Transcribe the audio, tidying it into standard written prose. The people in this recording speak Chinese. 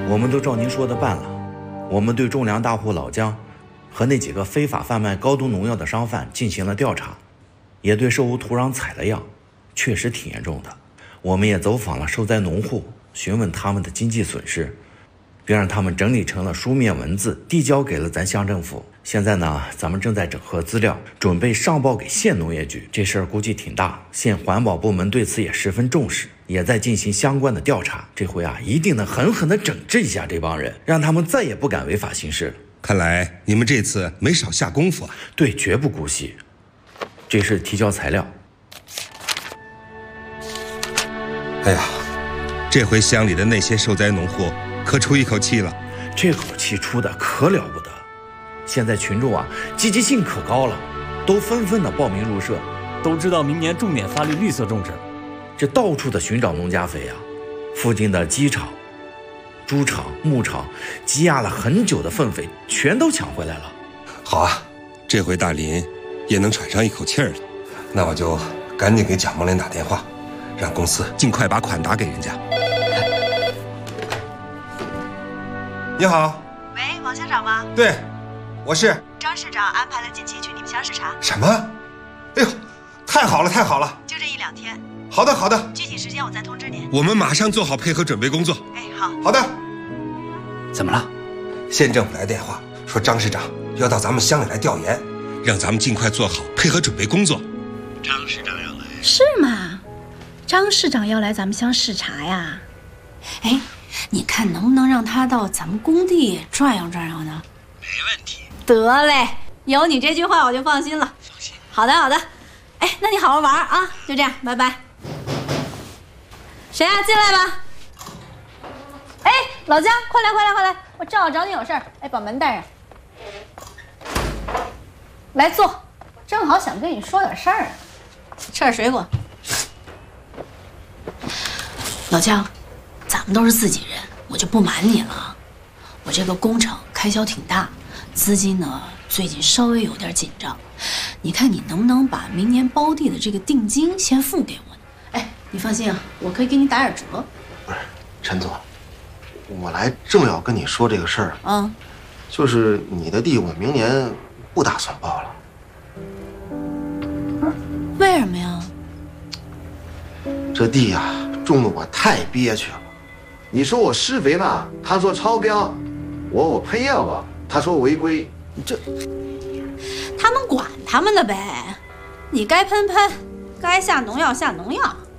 我们都照您说的办了。我们对种粮大户老姜和那几个非法贩卖高度农药的商贩进行了调查，也对受污土壤采了样，确实挺严重的。我们也走访了受灾农户，询问他们的经济损失，并让他们整理成了书面文字，递交给了咱乡政府。现在呢，咱们正在整合资料，准备上报给县农业局。这事儿估计挺大，县环保部门对此也十分重视，也在进行相关的调查。这回啊，一定能狠狠地整治一下这帮人，让他们再也不敢违法行事。 看来你们这次没少下功夫啊。 对，绝不姑息。这是提交材料。 哎呀，这回乡里的那些受灾农户可出一口气了。 这口气出的可了不得。现在群众啊，积极性可高了，都纷纷的报名入社， 都知道明年重点发力绿色种植。 这到处的寻找农家肥啊，附近的鸡场、猪场、牧场积压了很久的粪肥全都抢回来了。 好啊，这回大林也能喘上一口气儿了。那我就赶紧给蒋梦莲打电话，让公司尽快把款打给人家。你好， 喂，王乡长吗？ 对，我是张市长安排了近期去你们乡视察。 什么？哎呦，太好了，太好了！ 就这1-2天。 好的，好的。 具体时间我再通知您。 我们马上做好配合准备工作。 哎，好。 好的。 怎么了？ 县政府来电话说张市长要到咱们乡里来调研，让咱们尽快做好配合准备工作。 张市长要来？ 是吗？张市长要来咱们乡视察呀？ 哎，你看能不能让他到咱们工地转悠转悠呢？ 没问题。 得嘞，有你这句话我就放心了。 放心。 好的，好的。哎，那你好好玩啊！就这样，拜拜。谁啊？进来吧。哎，老姜，快来，快来，快来！我正好找你有事儿。哎，把门带上。来坐，正好想跟你说点事儿。吃点水果。老姜，咱们都是自己人，我就不瞒你了。我这个工程开销挺大，资金呢最近稍微有点紧张。你看你能不能把明年包地的这个定金先付给我呢？哎，你放心啊，我可以给你打点折。 不是，陈总，我来正要跟你说这个事儿。 嗯， 就是你的地我明年不打算包了。 为什么呀？ 这地呀，种的我太憋屈了。你说我施肥了，他说超标；我喷药吧，他说违规。这他们管他们的呗，你该喷喷，该下农药下农药。